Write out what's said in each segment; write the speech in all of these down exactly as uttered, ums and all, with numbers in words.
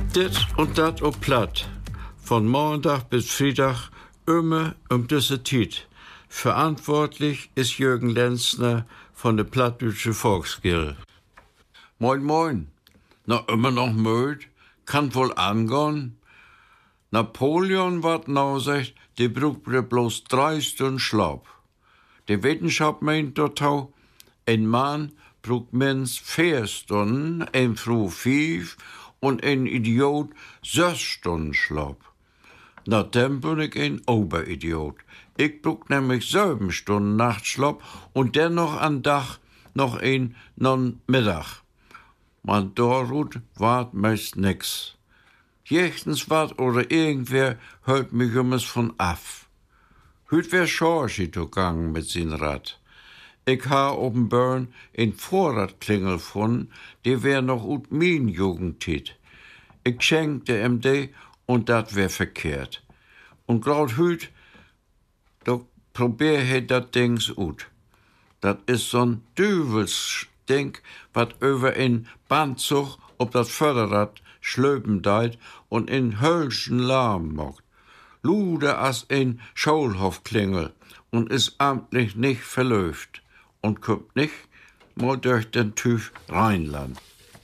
Dit und dat op platt. Von Montag bis Freitag immer um diese Zeit. Verantwortlich ist Jürgen Lenzner von der Plattdeutsche Volksgilde. Moin, moin. Na, immer noch müde? Kann wohl angehen? Napoleon wat nou sagt, die braucht bloß drei Stunden Schlaf. Die Wissenschaft meint dort auch, ein Mann braucht mens vier Stunden, ein Frau fünf und ein Idiot sechs Stunden Schlaf. Na, dann bin ich ein Oberidiot. Ich brauch nämlich sieben Stunden Nachtschlaf und dennoch an Dach noch ein non Mittag. Man dorut wart meist nix. Jechtens wat oder irgendwer hört mich um's von af. Hüt wär Schorchi gegangen mit sin Rad. Ich ha oben Börn in Vorratklingel von, die wär noch ut min Jugendtit. Ich schenkte ihm de und dat wär verkehrt. Und graut hüt, da probier he dat Dings ut. Dat is so'n Düvelsstink, wat über in Bandzug ob dat Förderrad schlöpen deit und in Hölschen Lahm mocht. Lude as in Schulhofklingel und is amtlich nicht verlöft und kommt nicht mal durch den Tüv Rheinland.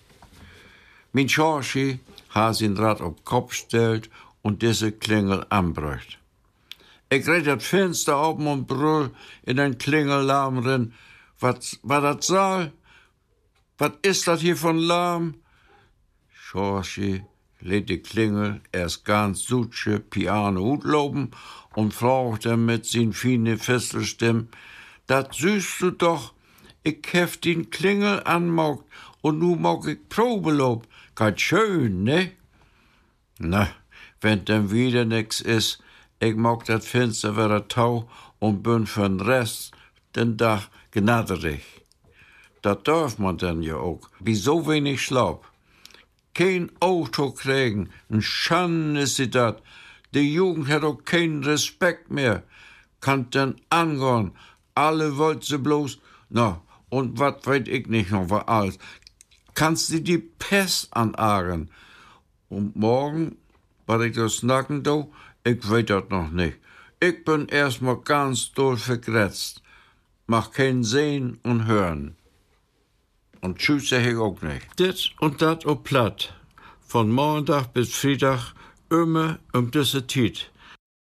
Min Schorschi ha sin Rad ob Kopf stellt und diese Klingel anbrücht. Ich red das Fenster oben und brüll in den Klingellahm rin. Was war das Saal? Was ist das hier von Lahm? Schorschi lädt die Klingel erst ganz sutsche Piano utloben und fragte mit sin fine Fesselstimm, dat süßt du doch, ich hef den Klingel anmaugt und nu mag ich Probelob. Ganz schön, ne? Na, wenn denn wieder nix is, ich mag dat Fenster wieder tau und bin für'n Rest den Tag gnadrig. Dat darf man denn ja auch, wie so wenig Schlaf. Kein Auto kriegen, n Schande ist sie dat. Die Jugend hat auch keinen Respekt mehr. Kann denn angehen, alle wollt sie bloß, na, und wat weiß ich nicht noch, was alles. Kannst du die Pest anagen? Und morgen, was ich das snacken do, ich weiß das noch nicht. Ich bin erstmal ganz doll vergrätzt. Mach kein Sehen und Hören. Und tschüss sag ich auch nicht. Dit und dat op platt. Von Montag bis Freitag immer um diese Zeit.